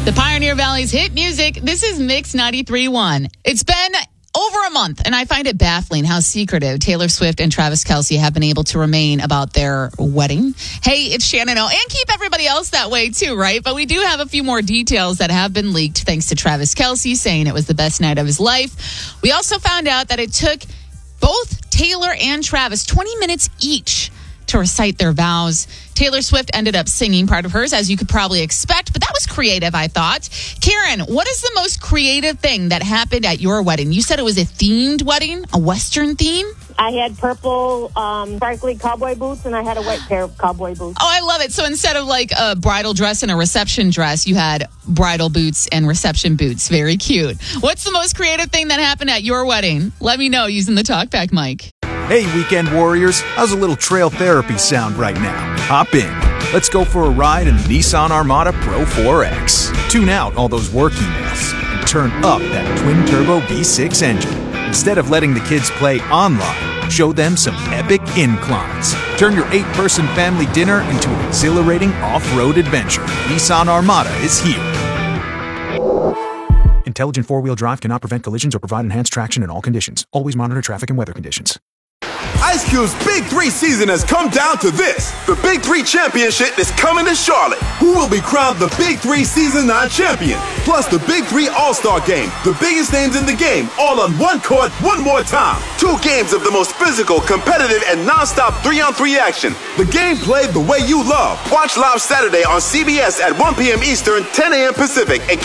The Pioneer Valley's hit music. This is Mix 93.1. It's been over a month, and I find it baffling how secretive Taylor Swift and Travis Kelce have been able to remain about their wedding. Hey, it's Shannon O, and keep everybody else that way too, right? But we do have a few more details that have been leaked thanks to Travis Kelce saying it was the best night of his life. We also found out that it took both Taylor and Travis 20 minutes each to recite their vows. Taylor Swift ended up singing part of hers, as you could probably expect, but that was creative, I thought. Karen, what is the most creative thing that happened at your wedding? You said it was a themed wedding, a Western theme? I had purple sparkly cowboy boots, and I had a white pair of cowboy boots. Oh, I love it. So instead of like a bridal dress and a reception dress, you had bridal boots and reception boots. Very cute. What's the most creative thing that happened at your wedding? Let me know using the TalkBack mic. Hey, weekend warriors, how's a little trail therapy sound right now? Hop in. Let's go for a ride in the Nissan Armada Pro 4X. Tune out all those work emails and turn up that twin-turbo V6 engine. Instead of letting the kids play online, show them some epic inclines. Turn your 8-person family dinner into an exhilarating off-road adventure. Nissan Armada is here. Intelligent four-wheel drive cannot prevent collisions or provide enhanced traction in all conditions. Always monitor traffic and weather conditions. Ice Cube's Big 3 season has come down to this. The Big 3 Championship is coming to Charlotte. Who will be crowned the Big 3 Season 9 champion? Plus the Big 3 All-Star Game. The biggest names in the game, all on one court, one more time. 2 games of the most physical, competitive, and non-stop 3-on-3 action. The game played the way you love. Watch live Saturday on CBS at 1 p.m. Eastern, 10 a.m. Pacific. And